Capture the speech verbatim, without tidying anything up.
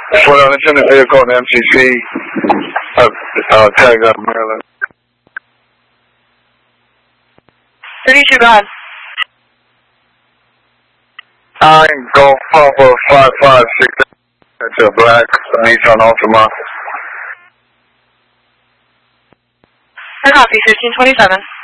Ford unattended vehicle in M C C, uh, uh, tagged out of Maryland. thirty-two, go ahead. Nine Golf Papa five five six. That's a black Nissan Altima. I copy, fifteen twenty-seven.